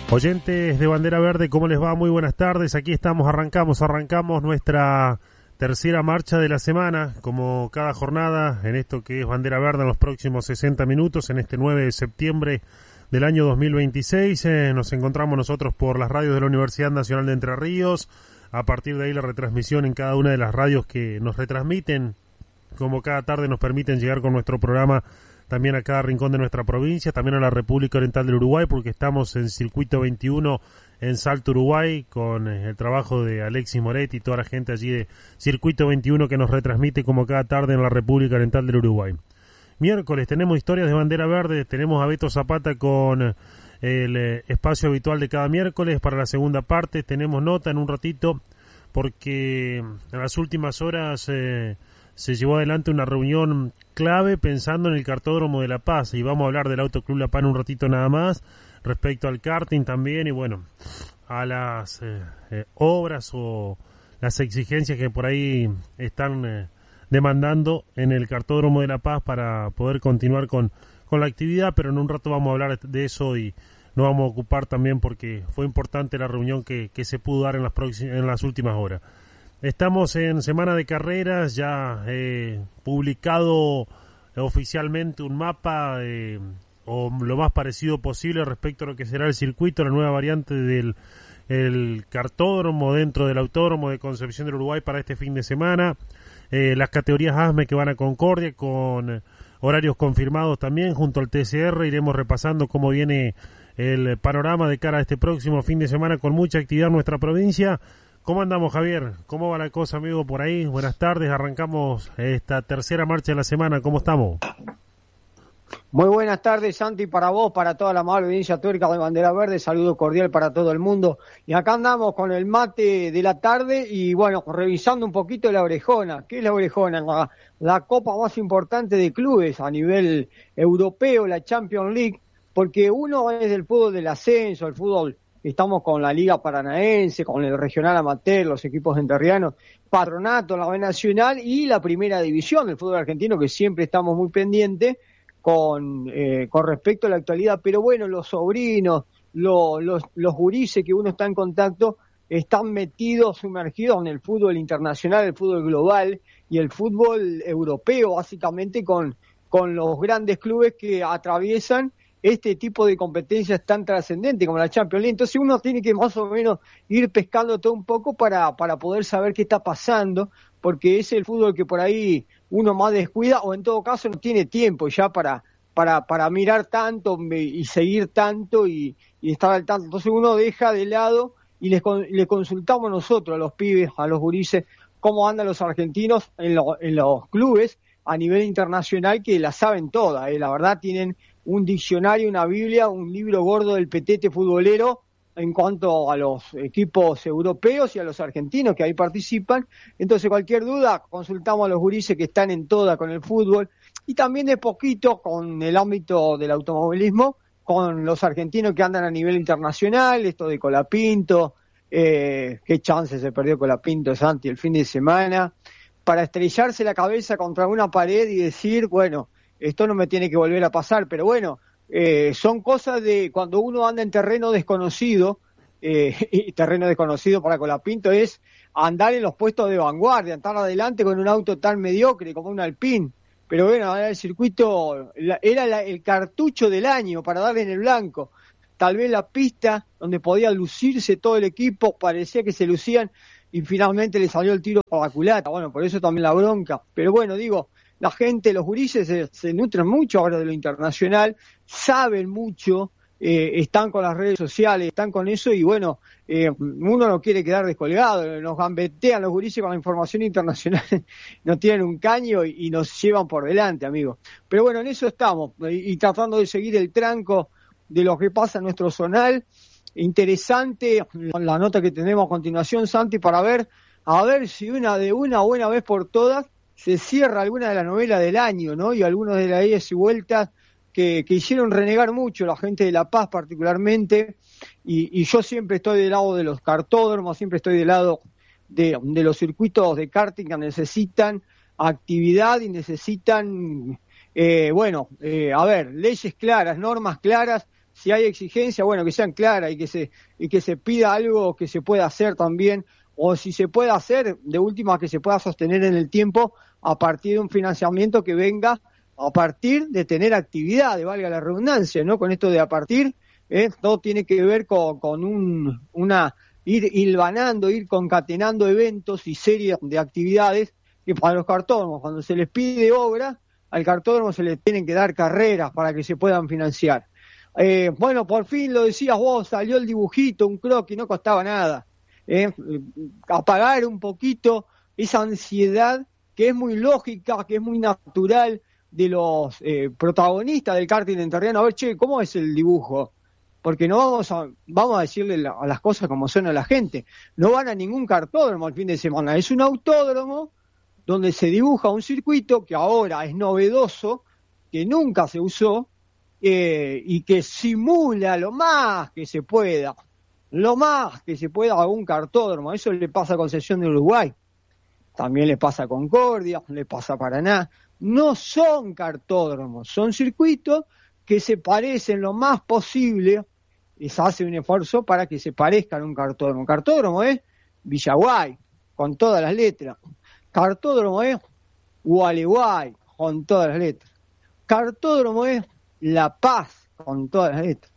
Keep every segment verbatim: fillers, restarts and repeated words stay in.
Oyentes de Bandera Verde, ¿cómo les va? Muy buenas tardes. Aquí estamos, arrancamos, arrancamos nuestra tercera marcha de la semana, como cada jornada, en esto que es Bandera Verde en los próximos sesenta minutos, en este nueve de septiembre del año dos mil veintiséis. Eh, nos encontramos nosotros por las radios de la Universidad Nacional de Entre Ríos. A partir de ahí la retransmisión en cada una de las radios que nos retransmiten, como cada tarde nos permiten llegar con nuestro programa también a cada rincón de nuestra provincia, también a la República Oriental del Uruguay, porque estamos en Circuito veintiuno en Salto, Uruguay, con el trabajo de Alexis Moretti y toda la gente allí de Circuito veintiuno que nos retransmite como cada tarde en la República Oriental del Uruguay. Miércoles tenemos historias de Bandera Verde, tenemos a Beto Zapata con el espacio habitual de cada miércoles para la segunda parte, tenemos nota en un ratito, porque en las últimas horas eh, se llevó adelante una reunión clave pensando en el Kartódromo de La Paz, y vamos a hablar del Auto Club La Paz en un ratito nada más, respecto al karting también, y bueno, a las eh, eh, obras o las exigencias que por ahí están eh, demandando en el Kartódromo de La Paz para poder continuar con, con la actividad, pero en un rato vamos a hablar de eso y nos vamos a ocupar también porque fue importante la reunión que, que se pudo dar en las, próximas, en las últimas horas. Estamos en semana de carreras, ya eh, publicado oficialmente un mapa eh, o lo más parecido posible respecto a lo que será el circuito, la nueva variante del el kartódromo dentro del Autódromo de Concepción del Uruguay para este fin de semana, eh, las categorías A S M E que van a Concordia con horarios confirmados también junto al T C R. Iremos repasando cómo viene el panorama de cara a este próximo fin de semana con mucha actividad en nuestra provincia. ¿Cómo andamos, Javier? ¿Cómo va la cosa, amigo, por ahí? Buenas tardes, arrancamos esta tercera marcha de la semana. ¿Cómo estamos? Muy buenas tardes, Santi, para vos, para toda la amable audiencia tuerca de Bandera Verde, saludo cordial para todo el mundo. Y acá andamos con el mate de la tarde y, bueno, revisando un poquito la Orejona. ¿Qué es la Orejona? La, la copa más importante de clubes a nivel europeo, la Champions League, porque uno es del fútbol del ascenso, el fútbol... Estamos con la Liga Paranaense, con el Regional Amateur, los equipos entrerrianos, Patronato, la B Nacional y la Primera División del fútbol argentino, que siempre estamos muy pendientes con, eh, con respecto a la actualidad. Pero bueno, los sobrinos, lo, los, los gurises que uno está en contacto, están metidos, sumergidos en el fútbol internacional, el fútbol global y el fútbol europeo, básicamente con, con los grandes clubes que atraviesan este tipo de competencias tan trascendentes como la Champions League. Entonces uno tiene que más o menos ir pescando todo un poco para, para poder saber qué está pasando, porque es el fútbol que por ahí uno más descuida o en todo caso no tiene tiempo ya para, para, para mirar tanto y seguir tanto y, y estar al tanto. Entonces uno deja de lado y les, les consultamos nosotros a los pibes, a los gurises, cómo andan los argentinos en, lo, en los clubes a nivel internacional, que la saben todas, ¿eh? La verdad tienen un diccionario, una biblia, un libro gordo del petete futbolero en cuanto a los equipos europeos y a los argentinos que ahí participan. Entonces cualquier duda, consultamos a los gurises que están en toda con el fútbol y también de poquito con el ámbito del automovilismo, con los argentinos que andan a nivel internacional, esto de Colapinto, eh, qué chance se perdió Colapinto, Santi, el fin de semana, para estrellarse la cabeza contra una pared y decir, bueno, esto no me tiene que volver a pasar, pero bueno, eh, son cosas de cuando uno anda en terreno desconocido, eh, y terreno desconocido para Colapinto es andar en los puestos de vanguardia, andar adelante con un auto tan mediocre como un Alpine, pero bueno, el circuito era la, el cartucho del año para darle en el blanco, tal vez la pista donde podía lucirse todo el equipo, parecía que se lucían y finalmente le salió el tiro por la culata, bueno, por eso también la bronca, pero bueno, digo, la gente, los gurises se, se nutren mucho ahora de lo internacional, saben mucho, eh, están con las redes sociales, están con eso y bueno, eh, uno no quiere quedar descolgado, nos gambetean los gurises con la información internacional, nos tienen un caño y, y nos llevan por delante, amigos. Pero bueno, en eso estamos y, y tratando de seguir el tranco de lo que pasa en nuestro zonal. Interesante la nota que tenemos a continuación, Santi, para ver, a ver si una de una buena vez por todas se cierra alguna de las novelas del año, ¿no? Y algunas de las idas y vueltas que, que hicieron renegar mucho la gente de La Paz particularmente, y, y yo siempre estoy del lado de los kartódromos, siempre estoy del lado de, de los circuitos de karting que necesitan actividad y necesitan, eh, bueno, eh, a ver, leyes claras, normas claras, si hay exigencias, bueno, que sean claras y que se y que se pida algo que se pueda hacer también, o si se puede hacer, de última, que se pueda sostener en el tiempo a partir de un financiamiento que venga a partir de tener actividades, valga la redundancia, ¿no? Con esto de a partir, ¿eh? Todo tiene que ver con, con un, una, ir hilvanando, ir concatenando eventos y series de actividades que para los cartódromos, cuando se les pide obra, al cartódromo se les tienen que dar carreras para que se puedan financiar. Eh, bueno, por fin lo decías vos, salió el dibujito, un croquis, no costaba nada. Eh, apagar un poquito esa ansiedad que es muy lógica, que es muy natural de los eh, protagonistas del karting entrerriano. A ver, che, ¿cómo es el dibujo? Porque no vamos a vamos a decirle la, a las cosas como son a la gente. No van a ningún cartódromo el fin de semana. Es un autódromo donde se dibuja un circuito que ahora es novedoso, que nunca se usó, eh, y que simula lo más que se pueda, lo más que se pueda a un cartódromo. Eso le pasa a Concepción de Uruguay, también le pasa a Concordia, le pasa a Paraná. No son cartódromos, son circuitos que se parecen lo más posible, y se hace un esfuerzo para que se parezcan a un cartódromo. Cartódromo es Villaguay, con todas las letras. Cartódromo es Gualeguay, con todas las letras. Cartódromo es La Paz, con todas las letras.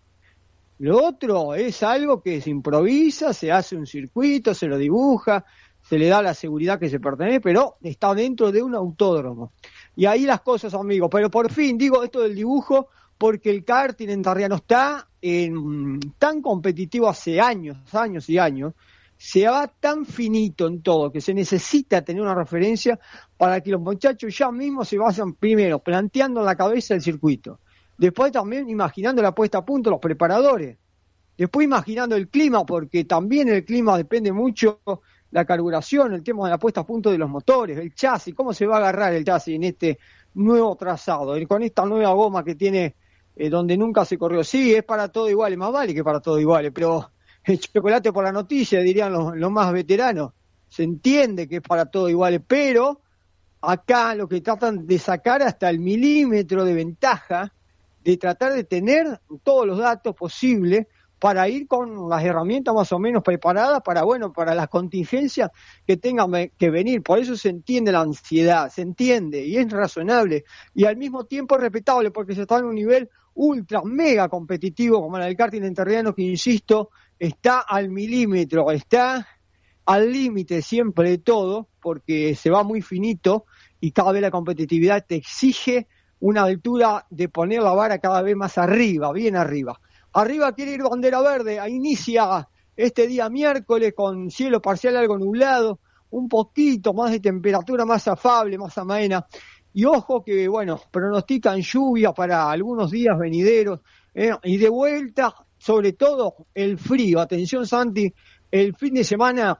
Lo otro es algo que se improvisa, se hace un circuito, se lo dibuja, se le da la seguridad que se pertenece, pero está dentro de un autódromo. Y ahí las cosas, amigos. Pero por fin, digo esto del dibujo, porque el karting entrerriano está en, tan competitivo hace años, años y años, se va tan finito en todo, que se necesita tener una referencia para que los muchachos ya mismos se vayan primero planteando en la cabeza el circuito. Después también imaginando la puesta a punto, los preparadores. Después imaginando el clima, porque también el clima depende mucho, la carburación, el tema de la puesta a punto de los motores, el chasis, cómo se va a agarrar el chasis en este nuevo trazado, con esta nueva goma que tiene, eh, donde nunca se corrió. Sí, es para todo igual, más vale que para todo igual, pero el chocolate por la noticia, dirían los, los más veteranos. Se entiende que es para todo igual, pero acá lo que tratan de sacar hasta el milímetro de ventaja, de tratar de tener todos los datos posibles para ir con las herramientas más o menos preparadas para, bueno, para las contingencias que tengan que venir. Por eso se entiende la ansiedad, se entiende y es razonable y al mismo tiempo es respetable, porque se está en un nivel ultra mega competitivo como el del karting entrerriano, que insisto, está al milímetro, está al límite siempre de todo, porque se va muy finito y cada vez la competitividad te exige una altura de poner la vara cada vez más arriba, bien arriba. Arriba quiere ir bandera verde, inicia este día miércoles con cielo parcial algo nublado, un poquito más de temperatura más afable, más amena. Y ojo que, bueno, pronostican lluvia para algunos días venideros, eh, y de vuelta, sobre todo, el frío. Atención, Santi, el fin de semana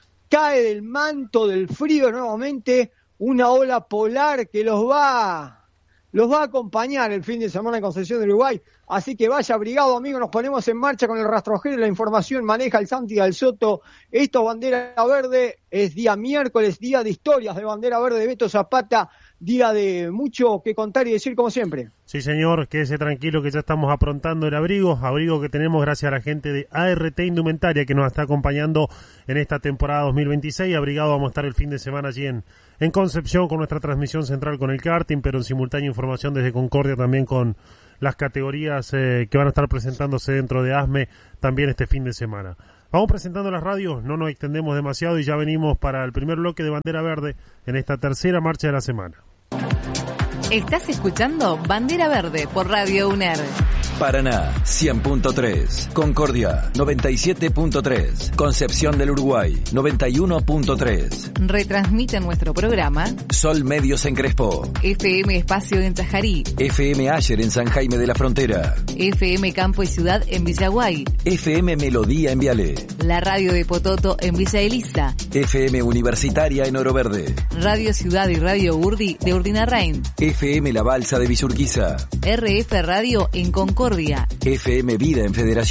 cae del manto del frío nuevamente una ola polar que los va... Los va a acompañar el fin de semana en Concepción de Uruguay, así que vaya abrigado, amigo, nos ponemos en marcha con el rastrojero y la información, maneja el Santi del Soto. Esto, Bandera Verde, es día miércoles, día de historias de Bandera Verde de Beto Zapata, día de mucho que contar y decir como siempre. Sí, señor, quédese tranquilo que ya estamos aprontando el abrigo, abrigo que tenemos gracias a la gente de A R T Indumentaria que nos está acompañando en esta temporada dos mil veintiséis. Abrigado vamos a estar el fin de semana allí en, en Concepción con nuestra transmisión central con el karting, pero en simultánea información desde Concordia también con las categorías eh, que van a estar presentándose dentro de ASME también este fin de semana. Vamos presentando las radios, no nos extendemos demasiado y ya venimos para el primer bloque de Bandera Verde en esta tercera marcha de la semana. Estás escuchando Bandera Verde por Radio U N E R. Paraná, cien punto tres. Concordia, noventa y siete punto tres. Concepción del Uruguay, noventa y uno punto tres. Retransmite nuestro programa Sol Medios en Crespo, F M Espacio en Chajarí, F M Ayer en San Jaime de la Frontera, F M Campo y Ciudad en Villaguay, F M Melodía en Viale, la radio de Pototo en Villa Elisa, F M Universitaria en Oro Verde, Radio Ciudad y Radio Urdi de Urdinarrain, F M La Balsa de Villurquiza, R F Radio en Concordia, F M Vida en Federación.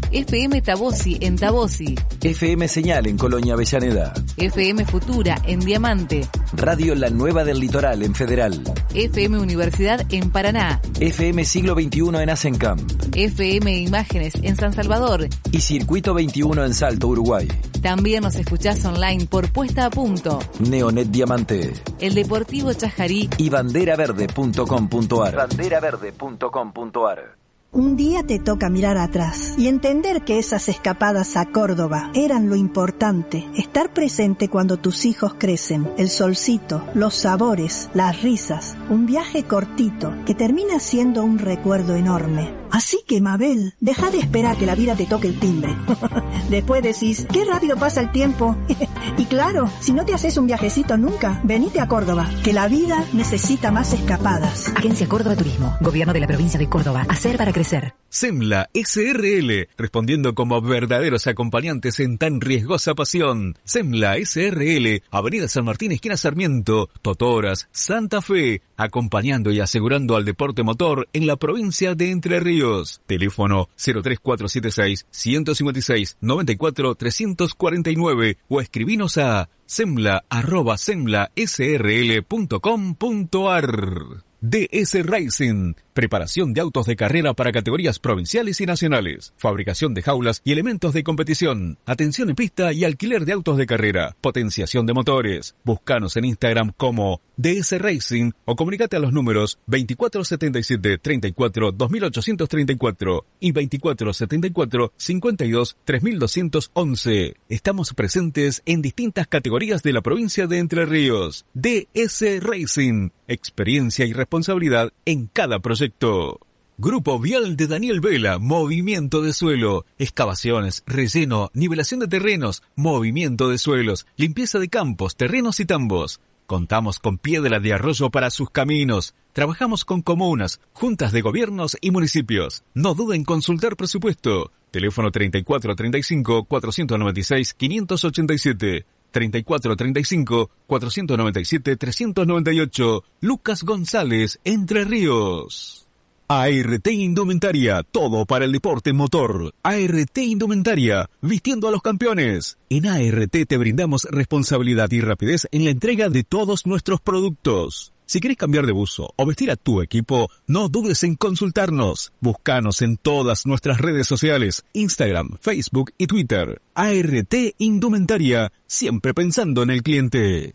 F M Tabosi en Tabosi. F M Señal en Colonia Avellaneda. F M Futura en Diamante. Radio La Nueva del Litoral en Federal. F M Universidad en Paraná. F M Siglo veintiuno en Asencamp. F M Imágenes en San Salvador. Y Circuito veintiuno en Salto, Uruguay. También nos escuchás online por Puesta a Punto, Neonet Diamante, El Deportivo Chajarí y banderaverde punto com punto ar. banderaverde punto com punto ar. Un día te toca mirar atrás y entender que esas escapadas a Córdoba eran lo importante. Estar presente cuando tus hijos crecen, el solcito, los sabores, las risas, un viaje cortito que termina siendo un recuerdo enorme. Así que, Mabel, deja de esperar que la vida te toque el timbre. Después decís, qué rápido pasa el tiempo. Y claro, si no te haces un viajecito nunca, venite a Córdoba, que la vida necesita más escapadas. Agencia Córdoba Turismo, Gobierno de la Provincia de Córdoba. Hacer para crecer. SEMLA S R L, respondiendo como verdaderos acompañantes en tan riesgosa pasión. SEMLA S R L, Avenida San Martín, esquina Sarmiento, Totoras, Santa Fe, acompañando y asegurando al deporte motor en la provincia de Entre Ríos. Teléfono cero tres cuatro siete seis, uno cinco seis, nueve cuatro tres cuatro nueve o escribinos a semla arroba semla s r l punto com punto ar. D S Racing, preparación de autos de carrera para categorías provinciales y nacionales, fabricación de jaulas y elementos de competición, atención en pista y alquiler de autos de carrera, potenciación de motores. Búscanos en Instagram como D S Racing o comunicate a los números veinticuatro setenta y siete, treinta y cuatro, dos mil ochocientos treinta y cuatro y veinticuatro setenta y cuatro, cincuenta y dos, tres mil doscientos once. Estamos presentes en distintas categorías de la provincia de Entre Ríos. D S Racing, experiencia y responsabilidad en cada proyecto. Grupo Vial de Daniel Vela, movimiento de suelo, excavaciones, relleno, nivelación de terrenos, movimiento de suelos, limpieza de campos, terrenos y tambos. Contamos con piedra de arroyo para sus caminos. Trabajamos con comunas, juntas de gobiernos y municipios. No duden en consultar presupuesto. Teléfono treinta y cuatro treinta y cinco, cuatrocientos noventa y seis, quinientos ochenta y siete. treinta y cuatro treinta y cinco, cuatrocientos noventa y siete, trescientos noventa y ocho. Lucas González, Entre Ríos. A R T Indumentaria, todo para el deporte motor. A R T Indumentaria, vistiendo a los campeones. En A R T te brindamos responsabilidad y rapidez en la entrega de todos nuestros productos. Si querés cambiar de buzo o vestir a tu equipo, no dudes en consultarnos. Búscanos en todas nuestras redes sociales, Instagram, Facebook y Twitter. A R T Indumentaria, siempre pensando en el cliente.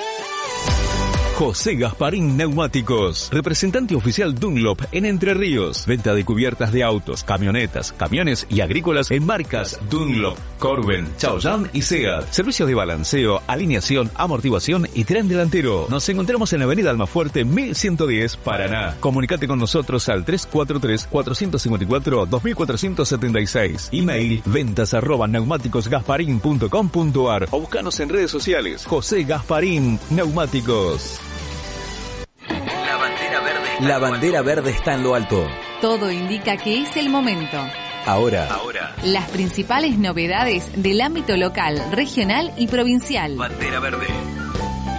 José Gasparín Neumáticos, representante oficial Dunlop en Entre Ríos. Venta de cubiertas de autos, camionetas, camiones y agrícolas en marcas Dunlop, Corben, Chaoyang y Seat. Servicios de balanceo, alineación, amortiguación y tren delantero. Nos encontramos en la avenida Almafuerte mil ciento diez, Paraná. Comunicate con nosotros al tres cuatro tres, cuatro cinco cuatro, dos cuatro siete seis. Email ventas arroba neumáticosgasparín punto com punto ar o búscanos en redes sociales. José Gasparín Neumáticos. La bandera verde está en lo alto. Todo indica que es el momento. Ahora, Ahora, Las principales novedades del ámbito local, regional y provincial. bandera verde.